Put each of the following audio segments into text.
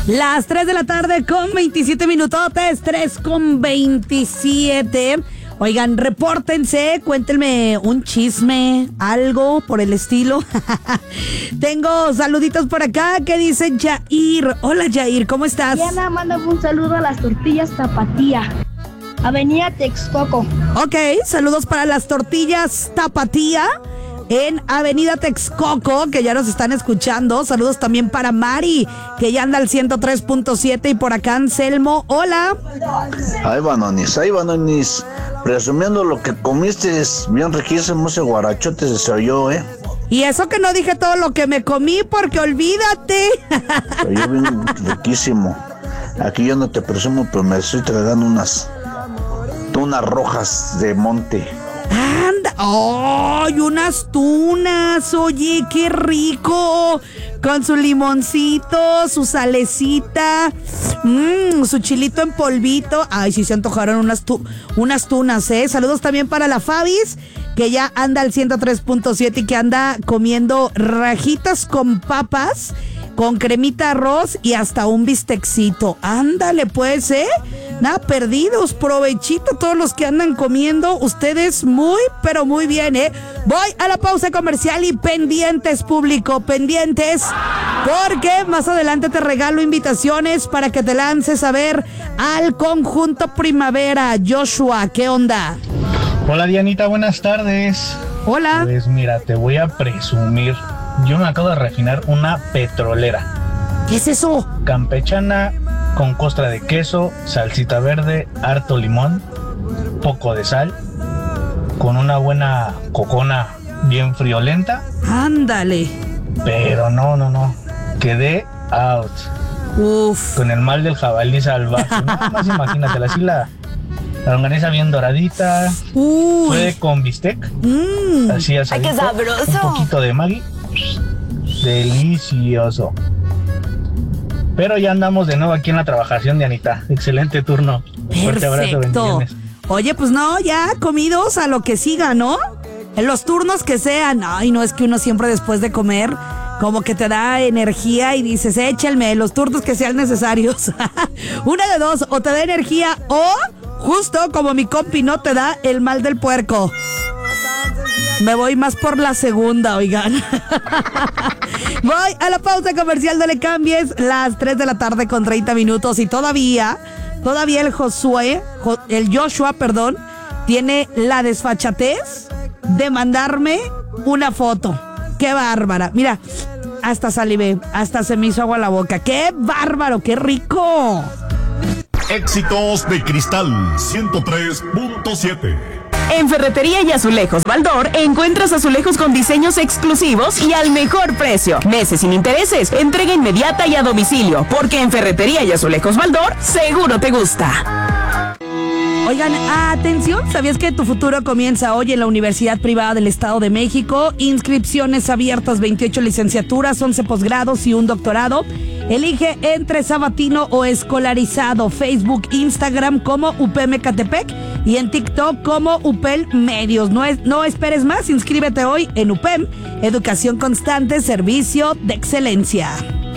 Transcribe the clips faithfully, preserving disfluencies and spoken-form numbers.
Las tres de la tarde con veintisiete minutotes, tres con veintisiete. Oigan, repórtense, cuéntenme un chisme, algo por el estilo. Tengo saluditos por acá que dice Jair. Hola Jair, ¿cómo estás? Diana, mándame un saludo a las tortillas Tapatía, Avenida Texcoco. Ok, saludos para las tortillas Tapatía en Avenida Texcoco, que ya nos están escuchando. Saludos también para Mari, que ya anda al ciento tres punto siete. Y por acá Anselmo, hola. Ahí va, Nonis, ahí va, Nonis. Presumiendo lo que comiste, es bien riquísimo ese guarachote, se oyó, ¿eh? Y eso que no dije todo lo que me comí, porque olvídate. Se oyó bien riquísimo. Aquí yo no te presumo, pero me estoy tragando unas tunas rojas de monte. ¡Anda! ¡Ay, unas tunas! Oye, qué rico. Con su limoncito, su salecita, mmm, su chilito en polvito. Ay, sí se antojaron unas, tu, unas tunas, ¿eh? Saludos también para la Fabis, que ya anda al ciento tres punto siete y que anda comiendo rajitas con papas, con cremita arroz y hasta un bistecito. Ándale pues, ¿eh? Nada, perdidos, provechito todos los que andan comiendo. Ustedes muy, pero muy bien, ¿eh? Voy a la pausa comercial y pendientes, público, pendientes, porque más adelante te regalo invitaciones para que te lances a ver al Conjunto Primavera. Joshua, ¿qué onda? Hola Dianita, buenas tardes. Hola. Pues mira, te voy a presumir. Yo me acabo de refinar una petrolera. ¿Qué es eso? Campechana, con costra de queso, salsita verde, harto limón, poco de sal, con una buena cocona bien friolenta. Ándale. Pero no, no, no. Quedé out. Uf. Con el mal del jabalí salvaje. Nada más imagínatela, así la, la longaniza bien doradita. Uy. Fue con bistec. Mm. Así así. ¡Ay, qué sabroso! Un poquito de Maggi. Delicioso. Pero ya andamos de nuevo aquí en la trabajación de Anita. Excelente turno. Fuerte abrazo, bendiciones. Oye, pues no, ya comidos a lo que siga, ¿no? En los turnos que sean. Ay, no, es que uno siempre después de comer como que te da energía y dices, échenme los turnos que sean necesarios. Una de dos, o te da energía o justo como mi compi no te da el mal del puerco. Me voy más por la segunda, oigan. Voy a la pausa comercial, no le cambies. Las tres de la tarde con treinta minutos. Y todavía, todavía el Josué, el Joshua, perdón, tiene la desfachatez de mandarme una foto. ¡Qué bárbara! Mira, hasta salivé, hasta se me hizo agua la boca. ¡Qué bárbaro! ¡Qué rico! Éxitos de Cristal ciento tres punto siete. En Ferretería y Azulejos Baldor encuentras azulejos con diseños exclusivos y al mejor precio. Meses sin intereses, entrega inmediata y a domicilio, porque en Ferretería y Azulejos Baldor seguro te gusta. Oigan, atención, ¿sabías que tu futuro comienza hoy en la Universidad Privada del Estado de México? Inscripciones abiertas, veintiocho licenciaturas, once posgrados y un doctorado. Elige entre sabatino o escolarizado. Facebook, Instagram como U P M Ecatepec y en TikTok como U P E L Medios. No, es, no esperes más, inscríbete hoy en U P E M, Educación Constante, Servicio de Excelencia.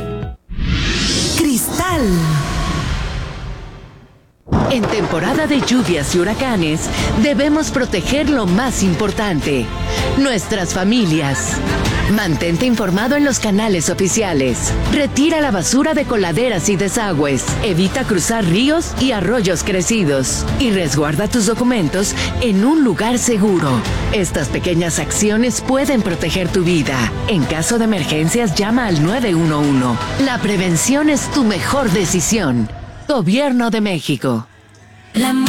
Cristal. En temporada de lluvias y huracanes, debemos proteger lo más importante, nuestras familias. Mantente informado en los canales oficiales. Retira la basura de coladeras y desagües. Evita cruzar ríos y arroyos crecidos. Y resguarda tus documentos en un lugar seguro. Estas pequeñas acciones pueden proteger tu vida. En caso de emergencias, llama al nueve uno uno. La prevención es tu mejor decisión. Gobierno de México. La